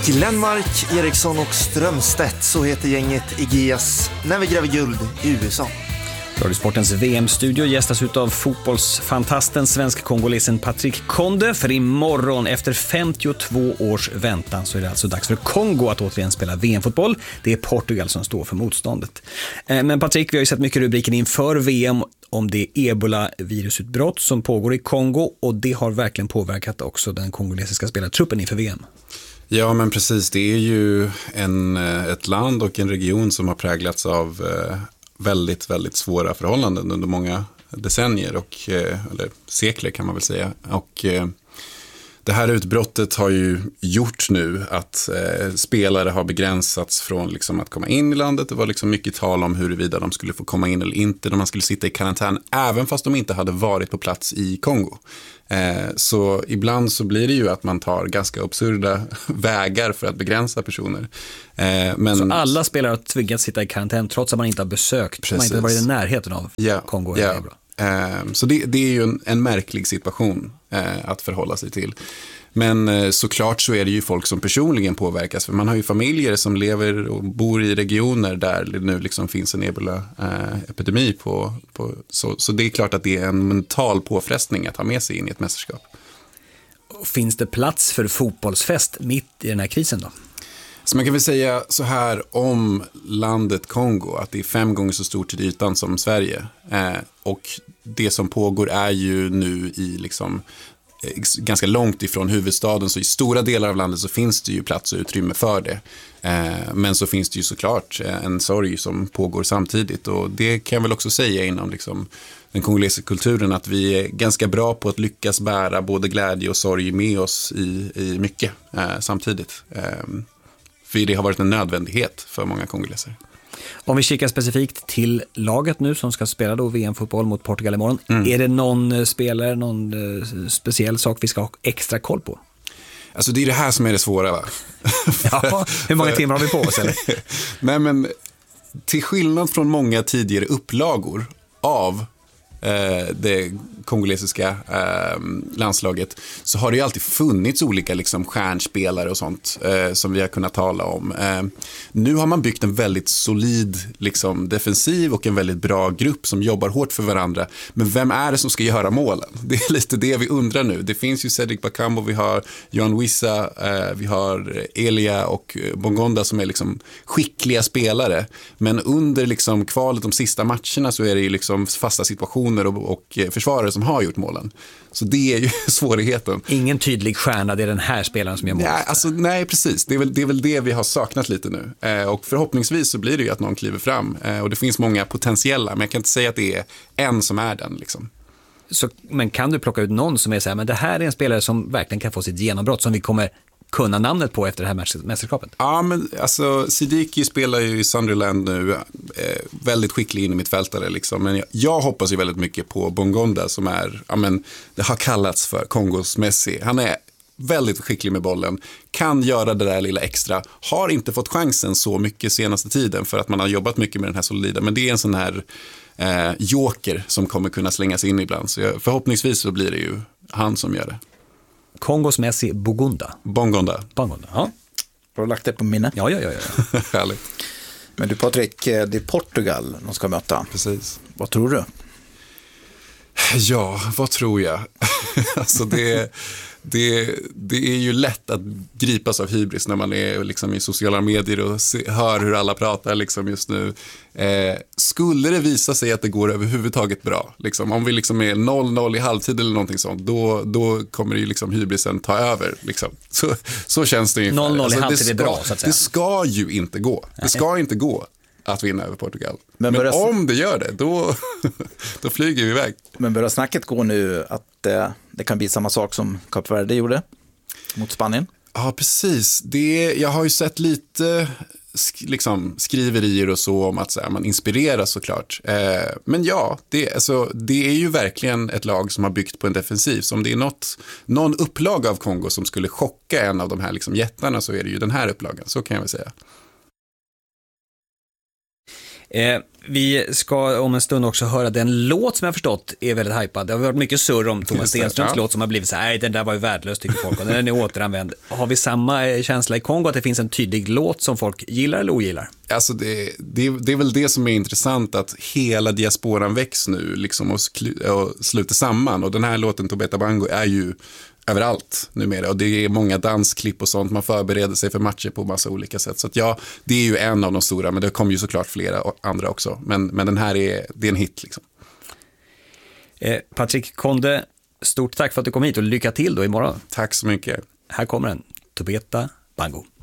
Glenmark, Eriksson och Strömstedt, så heter gänget i GS när vi gräver guld i USA. Radiosportens VM-studio gästas ut av fotbollsfantasten svensk-kongolesen Patrick Konde. För imorgon, efter 52 års väntan, så är det alltså dags för Kongo att återigen spela VM-fotboll. Det är Portugal som står för motståndet. Men Patrick, vi har ju sett mycket rubriker inför VM om det Ebola-virusutbrott som pågår i Kongo, och det har verkligen påverkat också den kongolesiska spelartruppen inför VM. Ja, men precis. Det är ju ett land och en region som har präglats av väldigt, väldigt svåra förhållanden under många decennier eller sekler kan man väl säga. Och det här utbrottet har ju gjort nu att spelare har begränsats från liksom att komma in i landet. Det var liksom mycket tal om huruvida de skulle få komma in eller inte när man skulle sitta i karantän, även fast de inte hade varit på plats i Kongo. Så ibland så blir det ju att man tar ganska absurda vägar för att begränsa personer. Men så alla spelare har tvingats sitta i karantän trots att man inte har besökt, precis. Man inte har varit i närheten av Kongo. Ja. Så det är ju en märklig situation att förhålla sig till. Men såklart så är det ju folk som personligen påverkas. För man har ju familjer som lever och bor i regioner där det nu liksom finns en ebola-epidemi så det är klart att det är en mental påfrestning att ha med sig in i ett mästerskap. Finns det plats för fotbollsfest mitt i den här krisen då? Så man kan väl säga så här om landet Kongo, att det är 5 gånger så stort till ytan som Sverige. Och det som pågår är ju nu i liksom ganska långt ifrån huvudstaden, så i stora delar av landet så finns det ju plats och utrymme för det. Men så finns det ju såklart en sorg som pågår samtidigt, och det kan jag väl också säga inom liksom den kongolesiska kulturen, att vi är ganska bra på att lyckas bära både glädje och sorg med oss i mycket samtidigt. För det har varit en nödvändighet för många kongoleser. Om vi kikar specifikt till laget nu som ska spela då VM-fotboll mot Portugal imorgon. Är det någon spelare, någon speciell sak vi ska ha extra koll på? Alltså det är det här som är det svåra, va? Ja, hur många timmar har vi på oss eller? Nej, men till skillnad från många tidigare upplagor av det kongolesiska landslaget, så har det ju alltid funnits olika liksom stjärnspelare och sånt som vi har kunnat tala om. Nu har man byggt en väldigt solid liksom defensiv och en väldigt bra grupp som jobbar hårt för varandra. Men vem är det som ska göra målen? Det är lite det vi undrar nu. Det finns ju Cedric Bakambu, vi har Johan Wissa, vi har Elia och Bongonda som är liksom skickliga spelare. Men under liksom kvalet de sista matcherna så är det ju liksom fasta situationer och försvarare som har gjort målen. Så det är ju svårigheten. Ingen tydlig stjärna, det är den här spelaren som gör mål. Nej, precis. Det är väl det vi har saknat lite nu. Och förhoppningsvis så blir det ju att någon kliver fram. Och det finns många potentiella, men jag kan inte säga att det är en som är den liksom. Så, men kan du plocka ut någon som är så här, men det här är en spelare som verkligen kan få sitt genombrott, som vi kommer kunna namnet på efter det här mästerskapet? Ja, men alltså Sidiki spelar ju i Sunderland nu, väldigt skicklig in i mittfältare liksom. Men jag hoppas ju väldigt mycket på Bongonda som är, det har kallats för Kongos Messi. Han är väldigt skicklig med bollen, kan göra det där lilla extra, har inte fått chansen så mycket senaste tiden för att man har jobbat mycket med den här solida, men det är en sån här joker som kommer kunna slängas in ibland, så förhoppningsvis så blir det ju han som gör det. Kongos Messi Bongonda, ja. Har du lagt det på minne? Ja. Härligt. Men du Patrik, det är Portugal de ska möta. Precis. Vad tror du? Ja, vad tror jag? Alltså det är ju lätt att gripas av hybris när man är liksom i sociala medier och hör hur alla pratar liksom just nu. Skulle det visa sig att det går överhuvudtaget bra, liksom, om vi liksom är 0-0 i halvtid eller någonting sånt, då kommer ju liksom hybrisen ta över. Liksom. Så känns det ungefär. 0-0 i halvtid är bra, så att säga. Det ska ju inte gå. Det ska inte gå att vinna över Portugal. Men om det gör det, då flyger vi iväg. Men börjar snacket gå nu att det kan bli samma sak som Kap Verde gjorde mot Spanien? Ja, precis. Jag har ju sett lite liksom skriverier och så om att så här, man inspireras såklart. Men ja, det är ju verkligen ett lag som har byggt på en defensiv. Så om det är någon upplag av Kongo som skulle chocka en av de här liksom jättarna, så är det ju den här upplagan, så kan jag väl säga. Vi ska om en stund också höra den låt som jag förstått är väldigt hypad. Det har varit mycket surr om Thomas Stenströms låt som har blivit så här, nej, den där var ju värdelös tycker folk och den är återanvänd. Har vi samma känsla i Kongo att det finns en tydlig låt som folk gillar eller ogillar? Alltså det är väl det som är intressant, att hela diasporan väcks nu liksom och sluter samman, och den här låten Tobeta Bango är ju överallt numera, och det är många dansklipp och sånt, man förbereder sig för matcher på massa olika sätt, så att ja, det är ju en av de stora, men det kommer ju såklart flera andra också, men den här det är en hit liksom. Patrick Conde, stort tack för att du kom hit och lycka till då imorgon. Tack så mycket. Här kommer den, Tobeta Bango.